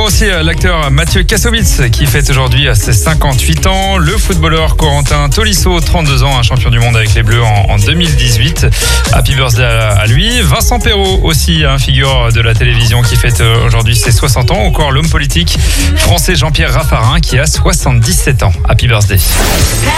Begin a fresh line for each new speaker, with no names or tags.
célèbre aussi l'acteur Mathieu Kassovitz qui fête aujourd'hui ses 58 ans. Le footballeur Corentin Tolisso, 32 ans, un champion du monde avec les Bleus en 2018. Happy birthday à lui. Vincent Perrault aussi, figure de la télévision qui fête aujourd'hui ses 60 ans. Encore l'homme politique français Jean-Pierre Raffarin qui a 77 ans. Happy birthday.